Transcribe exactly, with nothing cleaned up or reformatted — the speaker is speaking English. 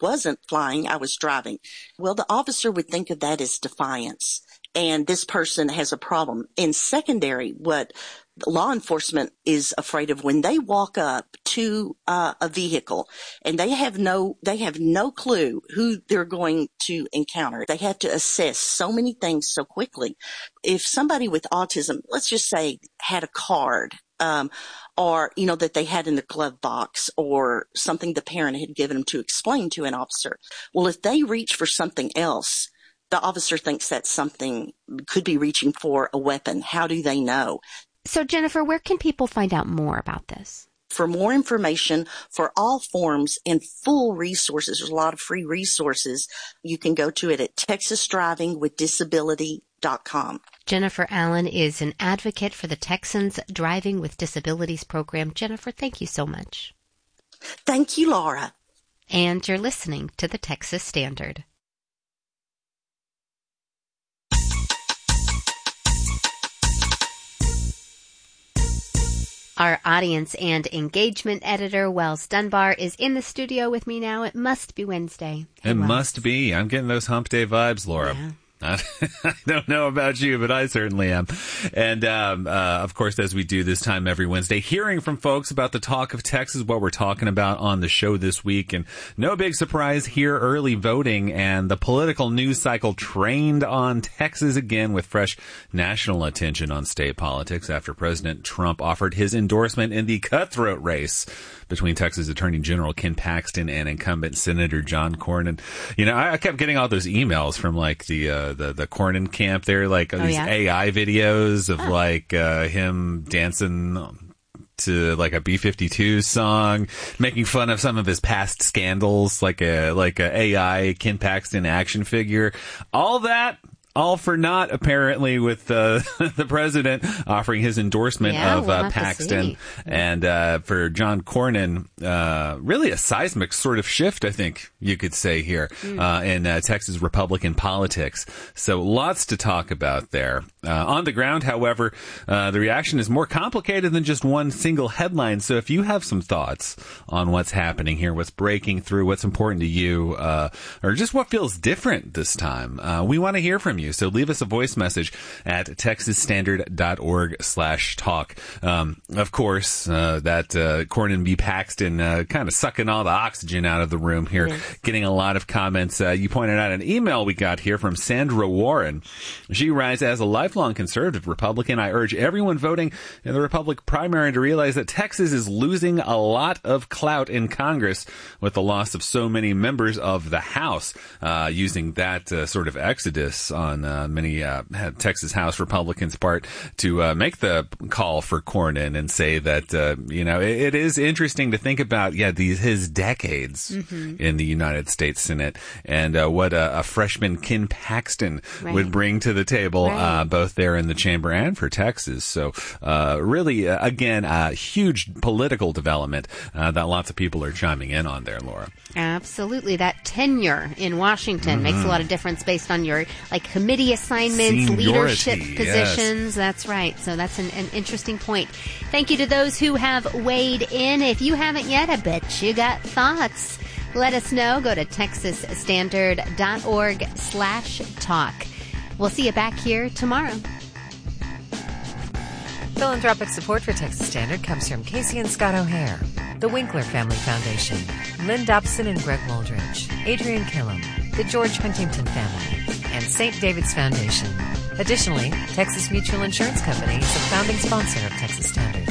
wasn't flying, I was driving. Well, the officer would think of that as defiance, and this person has a problem. In secondary, what law enforcement is afraid of when they walk up to uh, a vehicle and they have no, they have no clue who they're going to encounter. They have to assess so many things so quickly. If somebody with autism, let's just say, had a card, um, or, you know, that they had in the glove box or something the parent had given them to explain to an officer. Well, if they reach for something else, the officer thinks that something could be reaching for a weapon. How do they know? So, Jennifer, where can people find out more about this? For more information, for all forms and full resources, there's a lot of free resources. You can go to it at texas driving with disability dot com. Jennifer Allen is an advocate for the Texans Driving with Disabilities program. Jennifer, thank you so much. Thank you, Laura. And you're listening to the Texas Standard. Our audience and engagement editor, Wells Dunbar, is in the studio with me now. It must be Wednesday. Hey, it Wells. must be. I'm getting those hump day vibes, Laura. Yeah. I don't know about you, but I certainly am. And, um, uh, of course, as we do this time every Wednesday, hearing from folks about the talk of Texas, what we're talking about on the show this week. And no big surprise here, early voting and the political news cycle trained on Texas again with fresh national attention on state politics after President Trump offered his endorsement in the cutthroat race between Texas Attorney General Ken Paxton and incumbent Senator John Cornyn. You know, I, I kept getting all those emails from like the, uh, the, the Cornyn camp there, like oh, these yeah? A I videos of huh. like, uh, him dancing to like a B fifty-two song, making fun of some of his past scandals, like a, like a A I Ken Paxton action figure. All that. All for naught, apparently, with uh, the president offering his endorsement yeah, of we'll uh, Paxton. Yeah. And uh, for John Cornyn, uh, really a seismic sort of shift, I think you could say here, mm. uh, in uh, Texas Republican politics. So lots to talk about there. Uh, on the ground, however, uh, the reaction is more complicated than just one single headline. So if you have some thoughts on what's happening here, what's breaking through, what's important to you, uh, or just what feels different this time, uh, we want to hear from you. So leave us a voice message at texas standard dot org slash talk. Um, of course, uh, that, uh, Cornyn v. Paxton, uh, kind of sucking all the oxygen out of the room here, yes. Getting a lot of comments. Uh, you pointed out an email we got here from Sandra Warren. She writes, as a lifelong conservative Republican, I urge everyone voting in the Republican primary to realize that Texas is losing a lot of clout in Congress with the loss of so many members of the House, uh, using that, uh, sort of exodus on On uh, many uh, Texas House Republicans' part to uh, make the call for Cornyn and say that uh, you know it, it is interesting to think about yeah these his decades mm-hmm. in the United States Senate and uh, what a, a freshman Ken Paxton right. would bring to the table right. uh, both there in the chamber and for Texas. So uh, really uh, again a huge political development uh, that lots of people are chiming in on there, Laura. Absolutely, that tenure in Washington mm-hmm. makes a lot of difference based on your like committee assignments, Seniority, leadership positions. Yes. That's right. So that's an, an interesting point. Thank you to those who have weighed in. If you haven't yet, I bet you got thoughts. Let us know. Go to texas standard dot org slash talk. We'll see you back here tomorrow. Philanthropic support for Texas Standard comes from Casey and Scott O'Hare, the Winkler Family Foundation, Lynn Dobson and Greg Waldridge, Adrian Killam, the George Huntington family, and Saint David's Foundation. Additionally, Texas Mutual Insurance Company is a founding sponsor of Texas Standard.